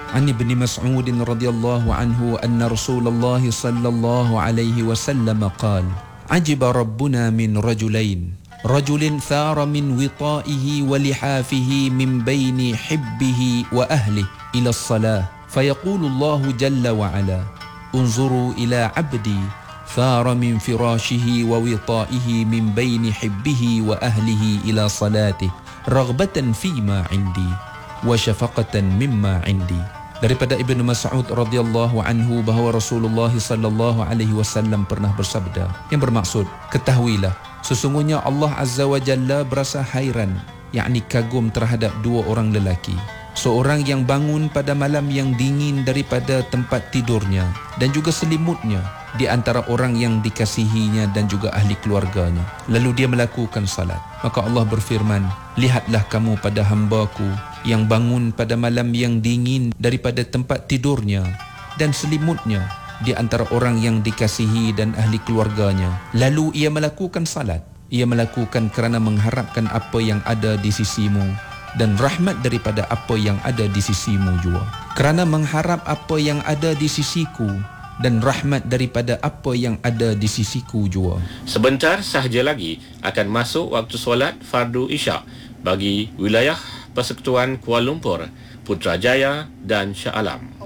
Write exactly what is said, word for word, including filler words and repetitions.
An Ibn Mas'ud radhiyallahu anhu anna Rasulullah sallallahu alaihi wasallam qala ajiba rabbuna min rajulain rajulin thara min wita'ihi wa lihafihi min baini hibbihi wa ahlihi ila as-salah fayaqulu Allah jalla wa ala unzuru ila 'abdi thara min firashihi wa wita'ihi min baini hibbihi wa ahlihi ila salatihi raghbatan fima 'indi wa syafaqatan mimma 'indi. Daripada Ibnu Mas'ud radhiyallahu anhu bahawa Rasulullah sallallahu alaihi wasallam pernah bersabda yang bermaksud, ketahuilah sesungguhnya Allah Azza wa Jalla berasa hairan, yakni kagum terhadap dua orang lelaki. Seorang yang bangun pada malam yang dingin daripada tempat tidurnya dan juga selimutnya di antara orang yang dikasihinya dan juga ahli keluarganya. Lalu dia melakukan salat. Maka Allah berfirman, lihatlah kamu pada hamba-Ku yang bangun pada malam yang dingin daripada tempat tidurnya dan selimutnya di antara orang yang dikasihi dan ahli keluarganya. Lalu ia melakukan salat. Ia melakukan kerana mengharapkan apa yang ada di sisimu dan rahmat daripada apa yang ada di sisimu jua. Kerana mengharap apa yang ada di sisiku dan rahmat daripada apa yang ada di sisiku jua. Sebentar sahaja lagi akan masuk waktu solat fardu Isyak bagi wilayah Persekutuan Kuala Lumpur, Putrajaya dan Shah Alam.